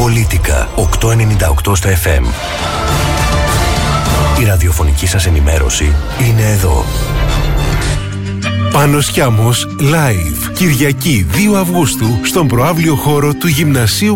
Πολίτικα 898 στα FM. Η ραδιοφωνική σας ενημέρωση είναι εδώ. Πάνος Χιάμος Live. Κυριακή 2 Αυγούστου στον προαύλιο χώρο του Γυμνασίου